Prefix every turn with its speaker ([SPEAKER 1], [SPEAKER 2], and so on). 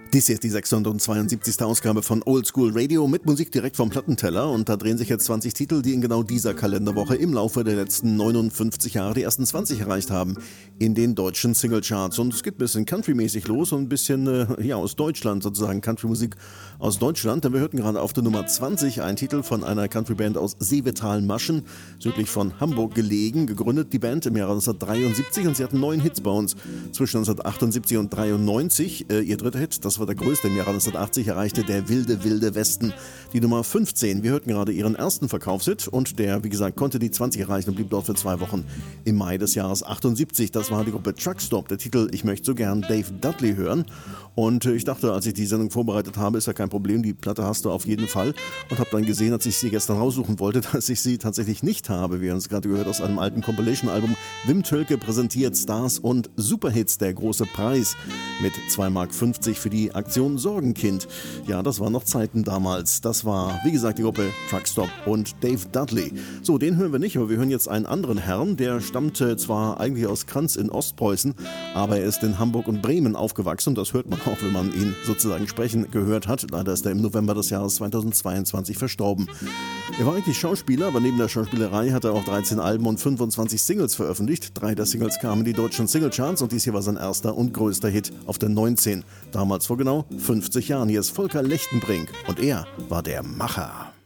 [SPEAKER 1] Dies hier ist die 672. Ausgabe von Old School Radio mit Musik direkt vom Plattenteller und da drehen sich jetzt 20 Titel, die in genau dieser Kalenderwoche im Laufe der letzten 59 Jahre die ersten 20 erreicht haben in den deutschen Singlecharts. Und es geht ein bisschen Country-mäßig los und ein bisschen aus Deutschland sozusagen, Country-Musik aus Deutschland. Denn wir hörten gerade auf der Nummer 20 einen Titel von einer Country-Band aus Seevetal-Maschen, südlich von Hamburg gelegen, gegründet die Band im Jahre 1973 und sie hatten 9 Hits bei uns zwischen 1978 und 1993. Ihr dritter Hit, das war der größte im Jahre 1980, erreichte der Wilde Wilde Westen die Nummer 15. Wir hörten gerade ihren ersten Verkaufshit und der, wie gesagt, konnte die 20 erreichen und blieb dort für 2 Wochen im Mai des Jahres 78. Das war die Gruppe Truckstop. Der Titel Ich möchte so gern Dave Dudley hören. Und ich dachte, als ich die Sendung vorbereitet habe, ist ja kein Problem, die Platte hast du auf jeden Fall. Und habe dann gesehen, als ich sie gestern raussuchen wollte, dass ich sie tatsächlich nicht habe. Wir haben es gerade gehört aus einem alten Compilation-Album. Wim Tölke präsentiert Stars und Superhits, der große Preis mit 2,50 Mark für die Aktion Sorgenkind. Ja, das waren noch Zeiten damals. Das war, wie gesagt, die Gruppe Truckstop und Dave Dudley. So, den hören wir nicht, aber wir hören jetzt einen anderen Herrn. Der stammte zwar eigentlich aus Kranz in Ostpreußen, aber er ist in Hamburg und Bremen aufgewachsen. Das hört man auch, wenn man ihn sozusagen sprechen gehört hat. Leider ist er im November des Jahres 2022 verstorben. Er war eigentlich Schauspieler, aber neben der Schauspielerei hat er auch 13 Alben und 25 Singles veröffentlicht. 3 der Singles kamen in die deutschen Singlecharts und dies hier war sein erster und größter Hit auf der 19. Damals vor genau 50 Jahren. Hier ist Volker Lechtenbrink und er war der Macher.